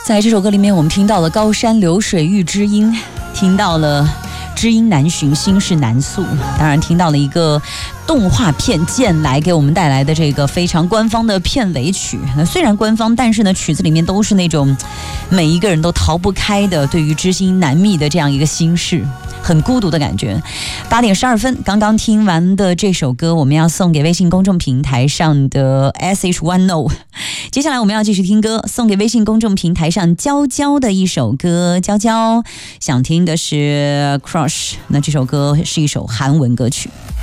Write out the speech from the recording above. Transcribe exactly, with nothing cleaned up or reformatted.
在这首歌里面，我们听到了高山流水遇知音，听到了知音难寻，心事难诉，当然听到了一个动画片《剑来》给我们带来的这个非常官方的片尾曲。那虽然官方，但是呢，曲子里面都是那种每一个人都逃不开的对于知心难觅的这样一个心事，很孤独的感觉。八点十二分，刚刚听完的这首歌，我们要送给微信公众平台上的 S H One No。接下来我们要继续听歌，送给微信公众平台上娇娇的一首歌。娇娇想听的是 Crush， 那这首歌是一首韩文歌曲。